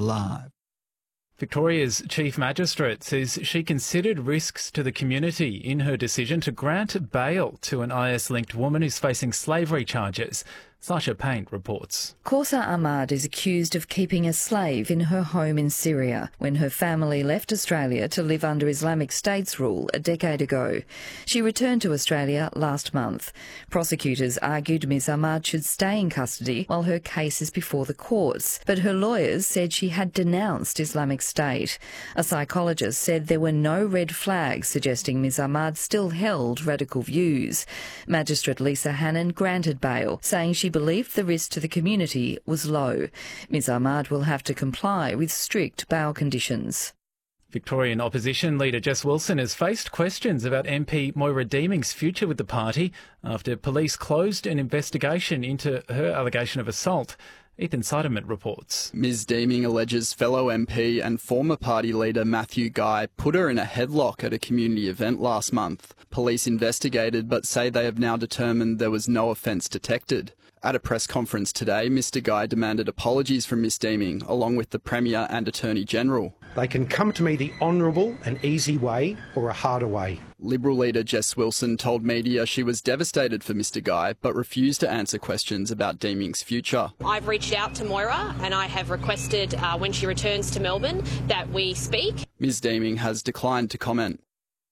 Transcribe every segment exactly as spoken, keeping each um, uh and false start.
alive. Victoria's Chief Magistrate says she considered risks to the community in her decision to grant bail to an I S-linked woman who's facing slavery charges. Sasha Payne reports. Kausa Ahmad is accused of keeping a slave in her home in Syria when her family left Australia to live under Islamic State's rule a decade ago. She returned to Australia last month. Prosecutors argued Miz Ahmad should stay in custody while her case is before the courts, but her lawyers said she had denounced Islamic State. A psychologist said there were no red flags suggesting Miz Ahmad still held radical views. Magistrate Lisa Hannon granted bail, saying she believed the risk to the community was low. Miz Ahmad will have to comply with strict bail conditions. Victorian opposition leader Jess Wilson has faced questions about M P Moira Deeming's future with the party after police closed an investigation into her allegation of assault. Ethan Seidemann reports. Miz Deeming alleges fellow M P and former party leader Matthew Guy put her in a headlock at a community event last month. Police investigated but say they have now determined there was no offence detected. At a press conference today, Mister Guy demanded apologies from Miz Deeming, along with the Premier and Attorney General. They can come to me the honourable and easy way or a harder way. Liberal leader Jess Wilson told media she was devastated for Mister Guy, but refused to answer questions about Deeming's future. I've reached out to Moira and I have requested uh, when she returns to Melbourne that we speak. Miz Deeming has declined to comment.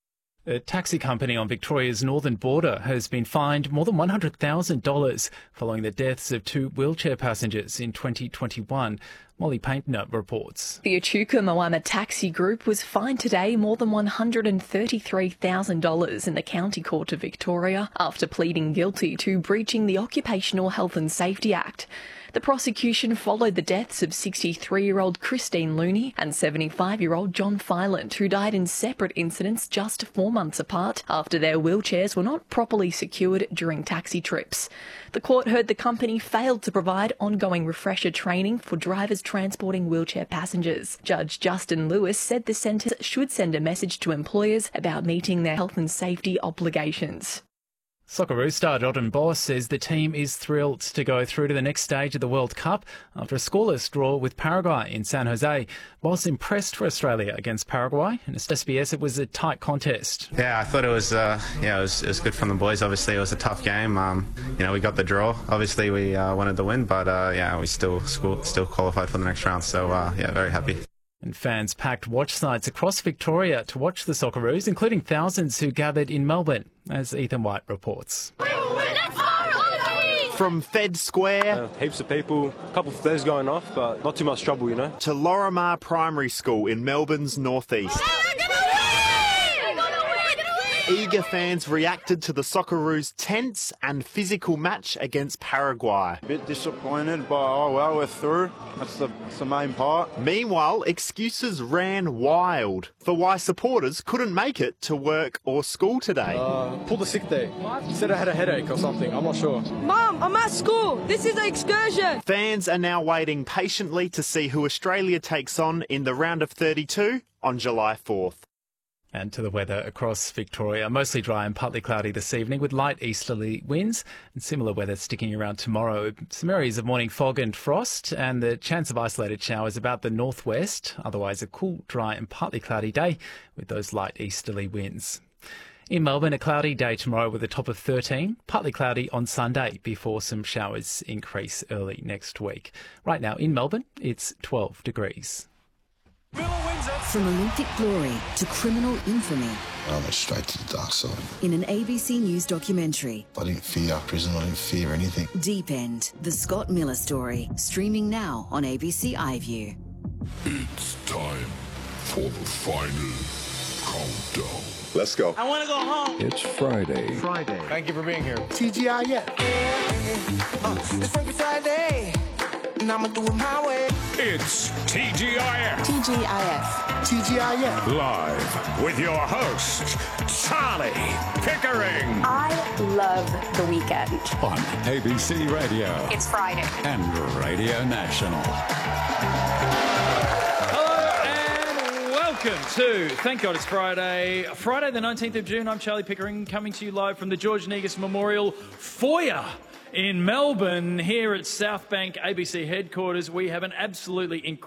A taxi company on Victoria's northern border has been fined more than one hundred thousand dollars following the deaths of two wheelchair passengers in twenty twenty-one. Molly Paintner reports. The Echuca Moama Taxi Group was fined today more than one hundred thirty-three thousand dollars in the County Court of Victoria after pleading guilty to breaching the Occupational Health and Safety Act. The prosecution followed the deaths of sixty-three-year-old Christine Looney and seventy-five-year-old John Filant, who died in separate incidents just four months apart after their wheelchairs were not properly secured during taxi trips. The court heard the company failed to provide ongoing refresher training for drivers transporting wheelchair passengers. Judge Justin Lewis said the centre should send a message to employers about meeting their health and safety obligations. Socceroos star Jordan Boss says the team is thrilled to go through to the next stage of the World Cup after a scoreless draw with Paraguay in San Jose. Boss impressed for Australia against Paraguay, and at S B S it was a tight contest. Yeah, I thought it was, uh, yeah, it was, it was good from the boys. Obviously, it was a tough game. Um, you know, we got the draw. Obviously, we uh, wanted the win, but uh, yeah, we still still qualified for the next round. So uh, yeah, very happy. And fans packed watch sites across Victoria to watch the Socceroos, including thousands who gathered in Melbourne, as Ethan White reports. From Fed Square... Uh, heaps of people, a couple of flares going off, but not too much trouble, you know. ...to Lorimar Primary School in Melbourne's northeast. Eager fans reacted to the Socceroos' tense and physical match against Paraguay. A bit disappointed, but oh well, we're through. That's the, that's the main part. Meanwhile, excuses ran wild for why supporters couldn't make it to work or school today. Uh, pulled a sick day. Said I had a headache or something, I'm not sure. Mum, I'm at school. This is an excursion. Fans are now waiting patiently to see who Australia takes on in the round of thirty-two on July fourth. And to the weather across Victoria. Mostly dry and partly cloudy this evening with light easterly winds and similar weather sticking around tomorrow. Some areas of morning fog and frost and the chance of isolated showers about the northwest. Otherwise a cool, dry and partly cloudy day with those light easterly winds. In Melbourne, a cloudy day tomorrow with a top of thirteen. Partly cloudy on Sunday before some showers increase early next week. Right now in Melbourne, it's twelve degrees. From Olympic glory to criminal infamy. I went straight to the dark side. In an A B C News documentary. I didn't fear prison, I didn't fear anything. Deep End, the Scott Miller story. Streaming now on A B C iView. It's time for the final countdown. Let's go. I want to go home. It's Friday. Friday. Thank you for being here. T G I F. Uh, it's Frankie Friday. And I'ma do it my way. It's T G I F. T G I F. T G I F. Live with your host, Charlie Pickering. I love The Weekend. On A B C Radio. It's Friday. And Radio National. Welcome to Thank God It's Friday. Friday the nineteenth of June. I'm Charlie Pickering coming to you live from the George Negus Memorial Foyer in Melbourne. Here at South Bank A B C headquarters, we have an absolutely incredible